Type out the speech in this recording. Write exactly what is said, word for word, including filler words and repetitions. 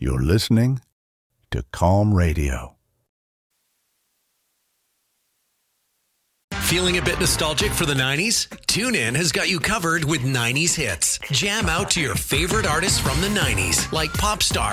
You're listening to Calm Radio. Feeling a bit nostalgic for the nineties? TuneIn has got you covered with nineties hits. Jam out to your favorite artists from the nineties, like pop star